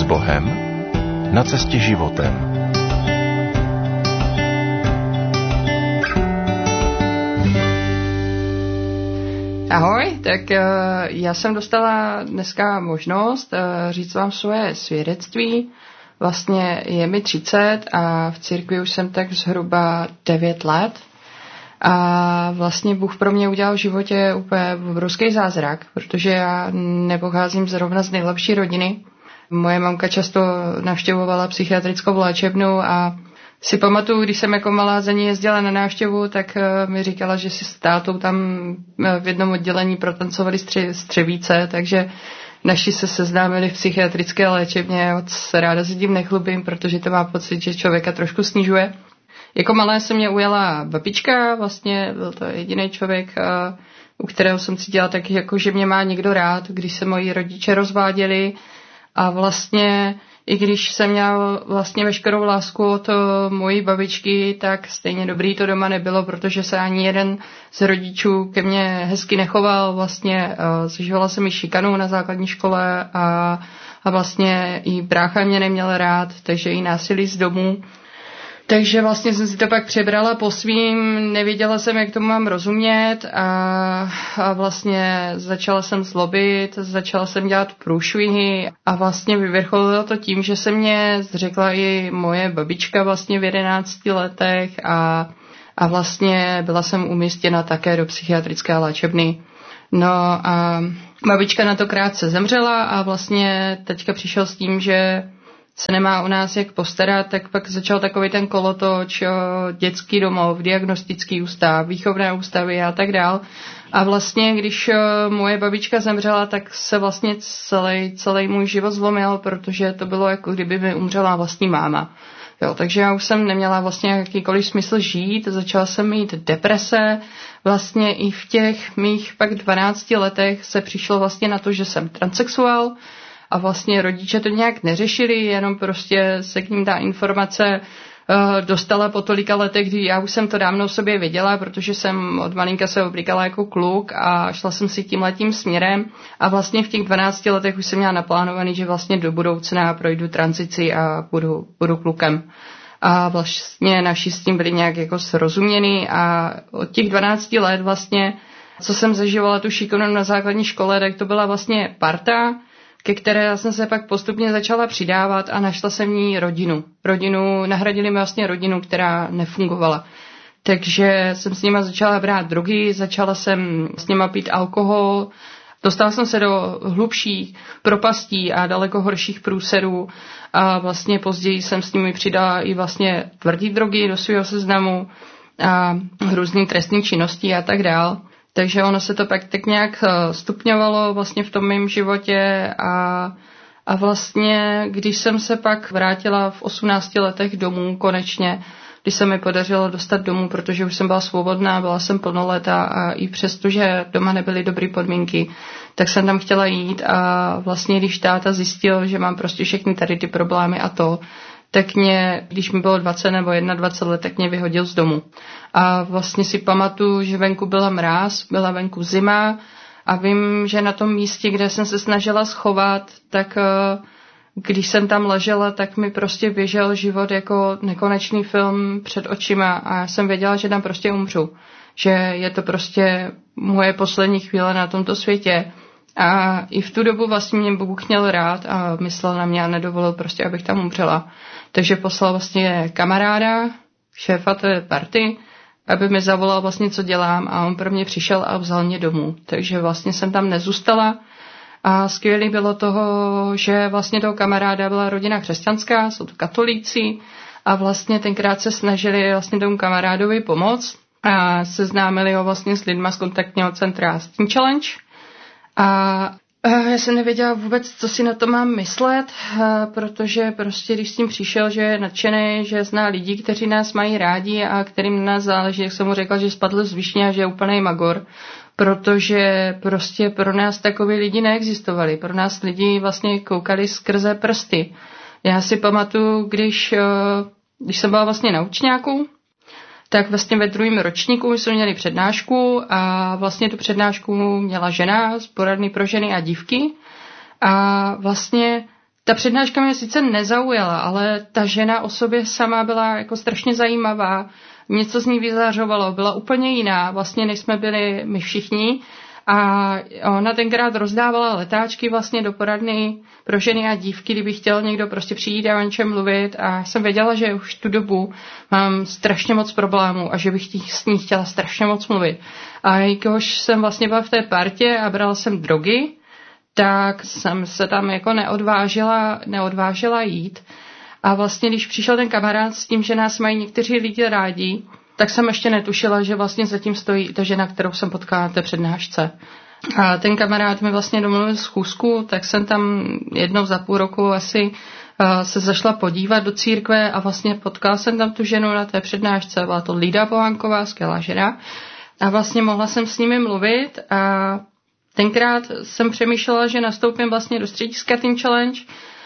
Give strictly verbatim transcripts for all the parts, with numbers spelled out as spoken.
Bohem na cestě životem. Ahoj, tak já jsem dostala dneska možnost říct vám svoje svědectví. Vlastně je mi třicet a v církvi už jsem tak zhruba devět let. A vlastně Bůh pro mě udělal v životě úplně obrovský zázrak, protože já nepocházím zrovna z nejlepší rodiny. Moje mamka často navštěvovala psychiatrickou léčebnu a si pamatuju, když jsem jako malá za ní jezdila na návštěvu, tak mi říkala, že si s tátou tam v jednom oddělení protancovali stře- střevíce, takže naši se seznámili v psychiatrické léčebně. Se ráda se tím nechlubím, protože to má pocit, že člověka trošku snižuje. Jako malé se mě ujala babička, vlastně byl to jediný člověk, u kterého jsem cítila taky, jako, že mě má někdo rád, když se moji rodiče rozváděli a vlastně i když jsem měla vlastně veškerou lásku od mojí babičky, tak stejně dobrý to doma nebylo, protože se ani jeden z rodičů ke mně hezky nechoval. Vlastně zažívala jsem i šikanu na základní škole a, a vlastně i brácha mě neměl rád, takže i násilí z domu. Takže vlastně jsem si to pak přebrala po svým, nevěděla jsem, jak tomu mám rozumět a, a vlastně začala jsem zlobit, začala jsem dělat průšvihy a vlastně vyvrcholilo to tím, že se mě zřekla i moje babička vlastně v jedenácti letech a, a vlastně byla jsem umístěna také do psychiatrické léčebny. No a babička na to krátce zemřela a vlastně teďka přišel s tím, že se nemá u nás jak postarat, tak pak začal takový ten kolotoč, dětský domov, diagnostický ústav, výchovné ústavy a tak dál. A vlastně, když moje babička zemřela, tak se vlastně celý, celý můj život zlomil, protože to bylo jako kdyby mi umřela vlastní máma. Jo, takže já už jsem neměla vlastně jakýkoliv smysl žít, začala jsem mít deprese, vlastně i v těch mých pak dvanácti letech se přišlo vlastně na to, že jsem transsexuál. A vlastně rodiče to nějak neřešili, jenom prostě se k ním ta informace uh, dostala po tolika letech, kdy já už jsem to dávno sobě věděla, protože jsem od malinka se oblíkala jako kluk a šla jsem si tímhletím směrem. A vlastně v těch dvanácti letech už jsem měla naplánovaný, že vlastně do budoucna projdu tranzici a budu, budu klukem. A vlastně naši s tím byli nějak jako srozuměný a od těch dvanácti let vlastně, co jsem zažívala tu šikanu na základní škole, tak to byla vlastně parta, ke které jsem se pak postupně začala přidávat a našla jsem v ní rodinu. Rodinu, nahradili mi vlastně rodinu, která nefungovala. Takže jsem s nima začala brát drogy, začala jsem s nima pít alkohol, dostala jsem se do hlubších propastí a daleko horších průserů a vlastně později jsem s nimi přidala i vlastně tvrdý drogy do svého seznamu a různý trestní činnosti a tak dál. Takže ono se to pak tak nějak stupňovalo vlastně v tom mém životě a, a vlastně, když jsem se pak vrátila v osmnácti letech domů konečně, když se mi podařilo dostat domů, protože už jsem byla svobodná, byla jsem plnoletá a i přesto, že doma nebyly dobré podmínky, tak jsem tam chtěla jít a vlastně, když táta zjistil, že mám prostě všechny tady ty problémy a to, tak mě, když mi bylo dvacet nebo dvacet jedna let, tak mě vyhodil z domu. A vlastně si pamatuju, že venku byla mráz, byla venku zima a vím, že na tom místě, kde jsem se snažila schovat, tak když jsem tam ležela, tak mi prostě běžel život jako nekonečný film před očima a já jsem věděla, že tam prostě umřu. Že je to prostě moje poslední chvíle na tomto světě. A i v tu dobu vlastně mě Bůh měl rád a myslel na mě a nedovolil prostě, abych tam umřela. Takže poslal vlastně kamaráda, šéfa té party, aby mi zavolal vlastně, co dělám a on pro mě přišel a vzal mě domů. Takže vlastně jsem tam nezůstala a skvělý bylo toho, že vlastně toho kamaráda byla rodina křesťanská, jsou to katolíci a vlastně tenkrát se snažili vlastně tomu kamarádovi pomoct a seznámili ho vlastně s lidma z kontaktního centra Teen Challenge. A já jsem nevěděla vůbec, co si na to mám myslet, protože prostě, když s tím přišel, že je nadšený, že zná lidi, kteří nás mají rádi a kterým na nás záleží, jak jsem mu řekla, že spadl z višně a že je úplnej magor, protože prostě pro nás takoví lidi neexistovali. Pro nás lidi vlastně koukali skrze prsty. Já si pamatuju, když, když jsem byla vlastně na učňáku, tak vlastně ve druhém ročníku jsme měli přednášku a vlastně tu přednášku měla žena z poradny pro ženy a dívky a vlastně Ta přednáška mě sice nezaujala, ale ta žena o sobě sama byla jako strašně zajímavá. Něco z ní vyzařovalo, byla úplně jiná, vlastně než jsme byli my všichni. A ona tenkrát rozdávala letáčky vlastně do poradny pro ženy a dívky, kdyby chtěl někdo prostě přijít a o něčem mluvit. A jsem věděla, že už tu dobu mám strašně moc problémů a že bych tí, s ní chtěla strašně moc mluvit. A jakož jsem vlastně byla v té partě a brala jsem drogy, tak jsem se tam jako neodvážila, neodvážila jít. A vlastně, když přišel ten kamarád s tím, že nás mají někteří lidi rádi, tak jsem ještě netušila, že vlastně zatím stojí ta žena, kterou jsem potkala na té přednášce. A ten kamarád mi vlastně domluvil schůzku, tak jsem tam jednou za půl roku asi se zašla podívat do církve a vlastně potkala jsem tam tu ženu na té přednášce. Byla to Lída Pohanková, skvělá žena. A vlastně mohla jsem s nimi mluvit a tenkrát jsem přemýšlela, že nastoupím vlastně do střediska Teen Challenge.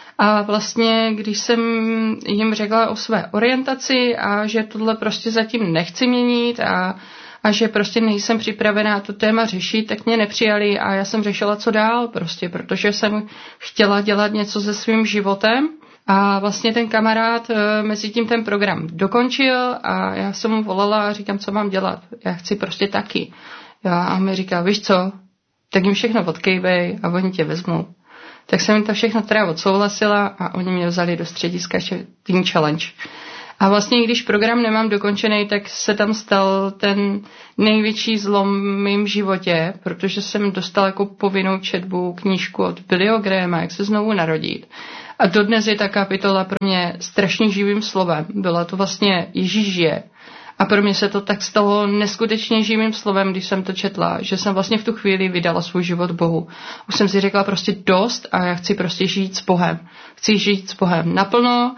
A vlastně, když jsem jim řekla o své orientaci a že tohle prostě zatím nechci měnit a, a že prostě nejsem připravená to téma řešit, tak mě nepřijali a já jsem řešila, co dál prostě, protože jsem chtěla dělat něco se svým životem. A vlastně ten kamarád mezi tím ten program dokončil a já jsem mu volala a říkám, co mám dělat. Já chci prostě taky. A on mi říká, víš co, tak jim všechno odkejbej a oni tě vezmou. Tak jsem jim to všechno teda odsouhlasila a oni mě vzali do střediska Teen Challenge. A vlastně, když program nemám dokončený, tak se tam stal ten největší zlom v mém životě, protože jsem dostala jako povinnou četbu knížku od Billyho Grahama, jak se znovu narodit. A dodnes je ta kapitola pro mě strašně živým slovem. Byla to vlastně Ježíš žije. A pro mě se to tak stalo neskutečně živým slovem, když jsem to četla, že jsem vlastně v tu chvíli vydala svůj život Bohu. Už jsem si řekla prostě dost a já chci prostě žít s Bohem. Chci žít s Bohem naplno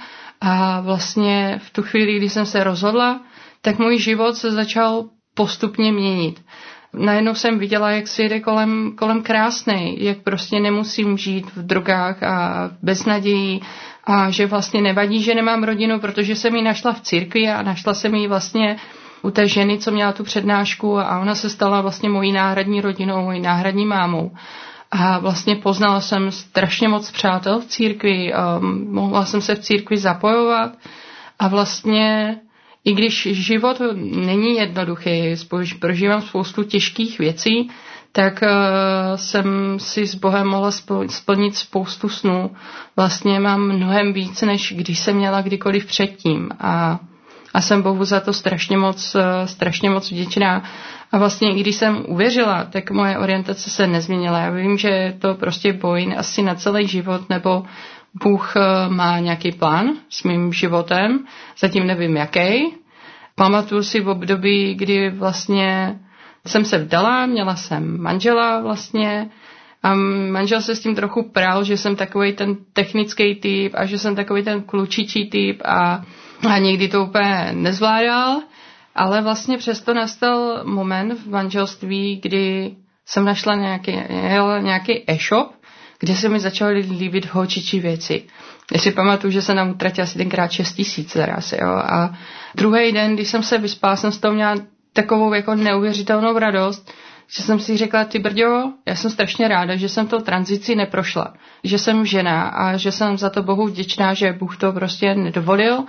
a vlastně v tu chvíli, kdy jsem se rozhodla, tak můj život se začal postupně měnit. Najednou jsem viděla, jak si jde kolem, kolem krásnej, jak prostě nemusím žít v drogách a bez nadějí a že vlastně nevadí, že nemám rodinu, protože jsem ji našla v církvi a našla jsem ji vlastně u té ženy, co měla tu přednášku a ona se stala vlastně mojí náhradní rodinou, mojí náhradní mámou. A vlastně poznala jsem strašně moc přátel v církvi, mohla jsem se v církvi zapojovat a vlastně i když život není jednoduchý, prožívám spoustu těžkých věcí, tak uh, jsem si s Bohem mohla splnit spoustu snů. Vlastně mám mnohem víc, než když jsem měla kdykoliv předtím. A, a jsem Bohu za to strašně moc, uh, strašně moc vděčná. A vlastně, když jsem uvěřila, tak moje orientace se nezměnila. Já vím, že je to prostě boj asi na celý život, nebo Bůh uh, má nějaký plán s mým životem. Zatím nevím, jaký. Pamatuju si v období, kdy vlastně jsem se vdala, měla jsem manžela vlastně a manžel se s tím trochu prál, že jsem takovej ten technický typ a že jsem takovej ten klučičí typ a, a někdy to úplně nezvládal, ale vlastně přesto nastal moment v manželství, kdy jsem našla nějaký, nějaký e-shop, kde se mi začaly líbit holčičí věci. Já si pamatuju, že jsem tam utratila asi tenkrát šest tisíc zaraz, jo, a druhý den, když jsem se vyspala, jsem z toho měla takovou jako neuvěřitelnou radost, že jsem si řekla, ty brďo, já jsem strašně ráda, že jsem tou tranzici neprošla, že jsem žena a že jsem za to Bohu vděčná, že Bůh to prostě nedovolil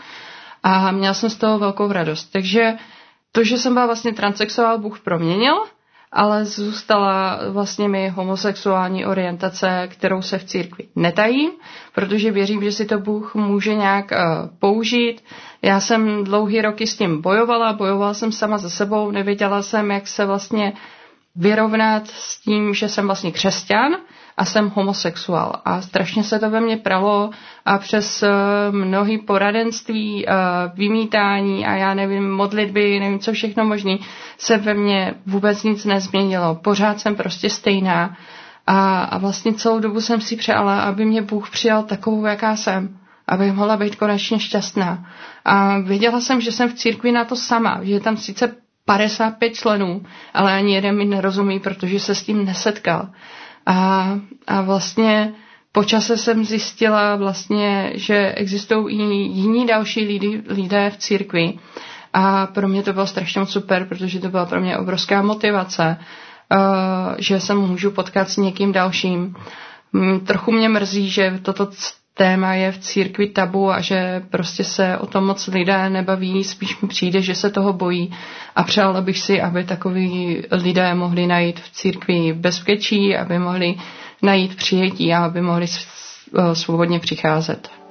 a měla jsem z toho velkou radost. Takže to, že jsem byla vlastně transsexuál, Bůh proměnil, ale zůstala vlastně mi homosexuální orientace, kterou se v církvi netajím, protože věřím, že si to Bůh může nějak uh, použít. Já jsem dlouhý roky s tím bojovala, bojovala jsem sama za sebou, nevěděla jsem, jak se vlastně vyrovnat s tím, že jsem vlastně křesťan a jsem homosexuál. A strašně se to ve mně pralo a přes uh, mnohý poradenství, uh, vymítání a já nevím, modlitby, nevím, co všechno možný, se ve mně vůbec nic nezměnilo. Pořád jsem prostě stejná a, a vlastně celou dobu jsem si přála, aby mě Bůh přijal takovou, jaká jsem, abych mohla být konečně šťastná. A věděla jsem, že jsem v církvi na to sama, že je tam sice padesát pět členů, ale ani jeden mi nerozumí, protože se s tím nesetkal. A, a vlastně po čase jsem zjistila vlastně, že existují i jiní další lidi, lidé v církvi. A pro mě to bylo strašně moc super, protože to byla pro mě obrovská motivace, uh, že se můžu potkat s někým dalším. Um, trochu mě mrzí, že toto téma je v církvi tabu a že prostě se o tom moc lidé nebaví, spíš mi přijde, že se toho bojí a přála bych si, aby takoví lidé mohli najít v církvi bezpečí, aby mohli najít přijetí a aby mohli svobodně přicházet.